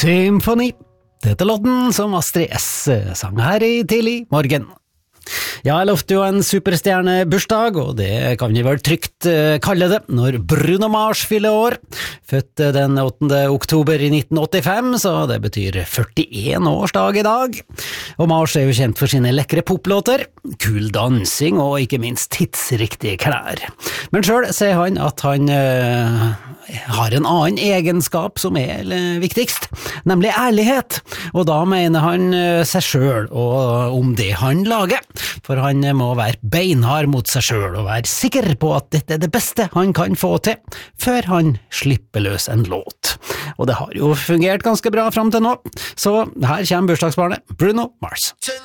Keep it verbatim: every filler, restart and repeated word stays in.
Symfoni. Dette låten som Astrid S sang her i tidlig morgen. Ja, jeg lovte jo en superstjerne bursdag, og det kan vi vel trygt uh, kalle det, når Bruno Mars fyller år. Født den åttende oktober i nitten åttifem, så det betyr førtien årsdag i dag. Og Mars er jo kjent for sine lekre poplåter, kul dansing og ikke minst tidsriktige klær. Men selv sier han at han uh, har en annen egenskap som er uh, viktigst, nemlig ærlighet. Og da mener han uh, seg selv og om det han lager. For han må være beinhard mot seg selv og være sikker på at dette er det beste han kan få til, før han slipper løs en låt. Og det har jo fungert ganske bra frem til nå, så her kommer bursdagsbarnet Bruno Mars.